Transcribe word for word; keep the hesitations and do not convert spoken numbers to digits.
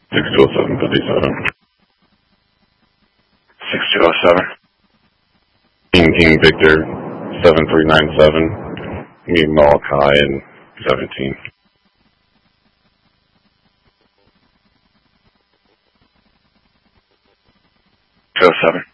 six two oh seven fifty-seven. six two oh seven. King King Victor, seven three nine seven. Me Malachi and seventeen. two oh seven.